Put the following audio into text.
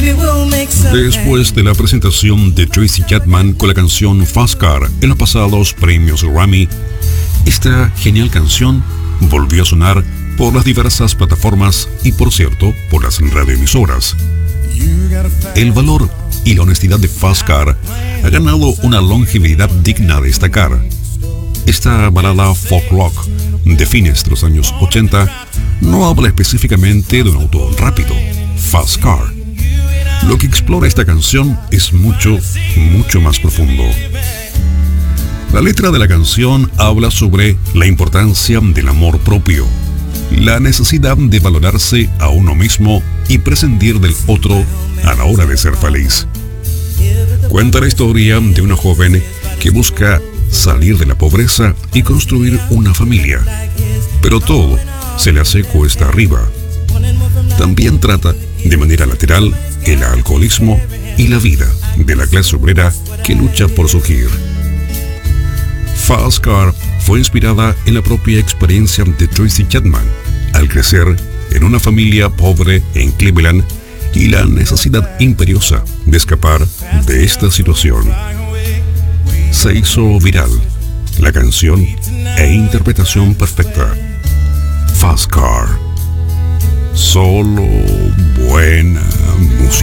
Después de la presentación de Tracy Chapman con la canción Fast Car en los pasados premios Grammy, esta genial canción volvió a sonar por las diversas plataformas y, por cierto, por las radioemisoras. El valor y la honestidad de Fast Car ha ganado una longevidad digna de destacar. Esta balada folk rock de fines de los años 80 no habla específicamente de un auto rápido, Fast Car. Lo que explora esta canción es mucho más profundo. La letra de la canción habla sobre la importancia del amor propio, la necesidad de valorarse a uno mismo y prescindir del otro a la hora de ser feliz. Cuenta la historia de una joven que busca salir de la pobreza y construir una familia, pero todo se le hace cuesta arriba. También trata de manera lateral el alcoholismo y la vida de la clase obrera que lucha por surgir. Fast Car fue inspirada en la propia experiencia de Tracy Chapman al crecer en una familia pobre en Cleveland y la necesidad imperiosa de escapar de esta situación. Se hizo viral la canción e interpretación perfecta. Fast Car. Solo buena música.